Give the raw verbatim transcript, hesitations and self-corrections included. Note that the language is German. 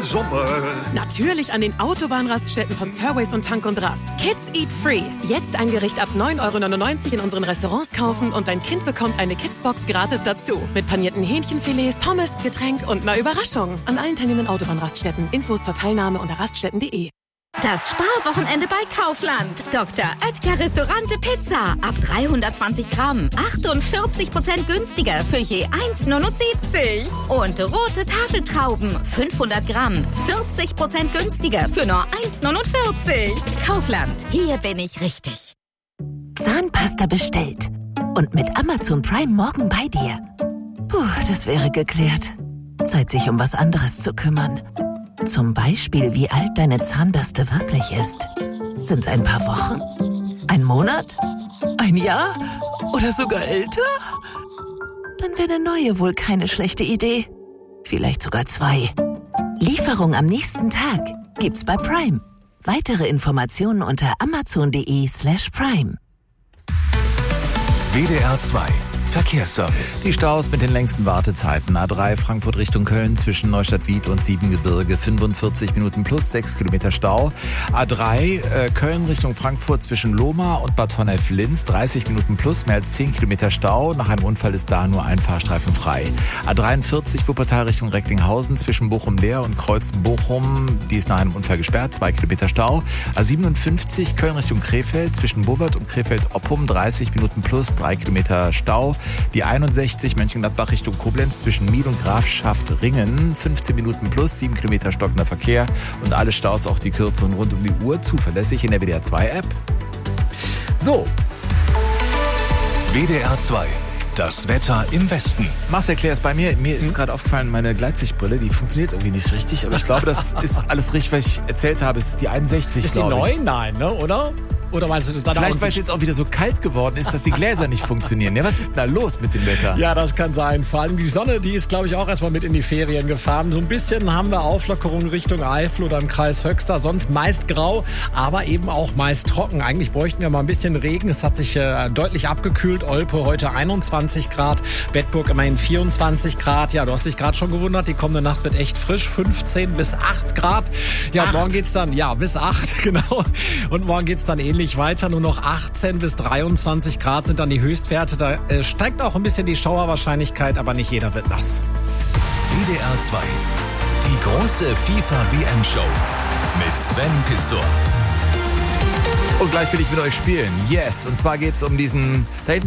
Sommer? Natürlich an den Autobahnraststätten von Surways und Tank und Rast. Kids Eat Free. Jetzt ein Gericht ab neun Euro neunundneunzig in unseren Restaurants kaufen und dein Kind bekommt eine Kidsbox gratis dazu. Mit panierten Hähnchenfilets, Pommes, Getränk und einer Überraschung. An allen teilnehmenden Autobahnraststätten. Infos zur Teilnahme unter raststätten punkt de. Das Sparwochenende bei Kaufland. Doktor Oetker Restaurante Pizza. Ab dreihundertzwanzig Gramm. achtundvierzig Prozent günstiger für je eins neunundsiebzig. Und rote Tafeltrauben. fünfhundert Gramm. vierzig Prozent günstiger für nur eins neunundvierzig. Kaufland. Hier bin ich richtig. Zahnpasta bestellt. Und mit Amazon Prime morgen bei dir. Puh, das wäre geklärt. Zeit, sich um was anderes zu kümmern. Zum Beispiel, wie alt deine Zahnbürste wirklich ist. Sind's ein paar Wochen? Ein Monat? Ein Jahr? Oder sogar älter? Dann wäre eine neue wohl keine schlechte Idee. Vielleicht sogar zwei. Lieferung am nächsten Tag gibt's bei Prime. Weitere Informationen unter amazon.de slash prime. W D R zwei Verkehrsservice. Die Staus mit den längsten Wartezeiten. A drei Frankfurt Richtung Köln zwischen Neustadt-Wied und Siebengebirge. fünfundvierzig Minuten plus sechs Kilometer Stau. A drei äh, Köln Richtung Frankfurt zwischen Lohmar und Bad Honnef-Linz. dreißig Minuten plus, mehr als zehn Kilometer Stau. Nach einem Unfall ist da nur ein Fahrstreifen frei. A dreiundvierzig Wuppertal Richtung Recklinghausen zwischen Bochum-Leer und Kreuzen-Bochum. Die ist nach einem Unfall gesperrt. zwei Kilometer Stau. A siebenundfünfzig Köln Richtung Krefeld zwischen Bobert und Krefeld-Oppum. dreißig Minuten plus, drei Kilometer Stau. Die einundsechzig Mönchengladbach Richtung Koblenz zwischen Miel und Grafschaft-Ringen. fünfzehn Minuten plus, sieben Kilometer stockender Verkehr. Und alle Staus, auch die kürzeren rund um die Uhr, zuverlässig in der W D R zwei App. So. W D R zwei. Das Wetter im Westen. Marcel Claire ist bei mir. Mir ist hm? gerade aufgefallen, meine Gleitsichtbrille, die funktioniert irgendwie nicht richtig. Aber ich glaube, das ist alles richtig, was ich erzählt habe. Es ist die einundsechzig, Ist die neu? Nein, ne? Oder? Oder meinst du, das vielleicht, weil es jetzt auch wieder so kalt geworden ist, dass die Gläser nicht funktionieren. Ja, was ist denn da los mit dem Wetter? Ja, das kann sein. Vor allem die Sonne, die ist, glaube ich, auch erstmal mit in die Ferien gefahren. So ein bisschen haben wir Auflockerung Richtung Eifel oder im Kreis Höxter. Sonst meist grau, aber eben auch meist trocken. Eigentlich bräuchten wir mal ein bisschen Regen. Es hat sich äh, deutlich abgekühlt. Olpe heute einundzwanzig Grad. Bedburg immerhin vierundzwanzig Grad. Ja, du hast dich gerade schon gewundert. Die kommende Nacht wird echt frisch. fünfzehn bis acht Grad. Ja, acht. Morgen geht's dann, ja, bis acht, genau. Und morgen geht's dann ähnlich weiter. Nur noch achtzehn bis dreiundzwanzig Grad sind dann die Höchstwerte. Da äh, steigt auch ein bisschen die Schauerwahrscheinlichkeit, aber nicht jeder wird nass. W D R zwei. Die große FIFA-W M-Show mit Sven Pistor. Und gleich will ich mit euch spielen. Yes. Und zwar geht's um diesen... Da hinten